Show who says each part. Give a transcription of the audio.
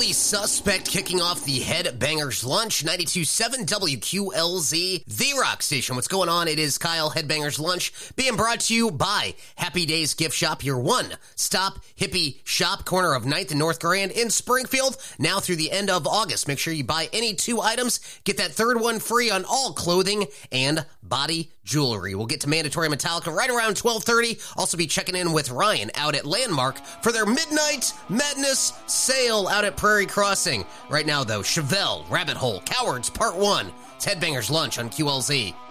Speaker 1: Deadly Suspect kicking off the Headbangers Lunch, 92.7 WQLZ, the rock station. What's going on? It is Kyle, Headbangers Lunch, being brought to you by Happy Days Gift Shop, your one-stop hippie shop, corner of 9th and North Grand in Springfield, now through the end of August. Make sure you buy any 2 items, get that third one free on all clothing and body jewelry. We'll get to Mandatory Metallica right around 12:30. Also be checking in with Ryan out at Landmark for their Midnight Madness sale out at Prairie Crossing. Right now, though, Chevelle, Rabbit Hole, Cowards, Part 1. It's Headbangers Lunch on QLZ.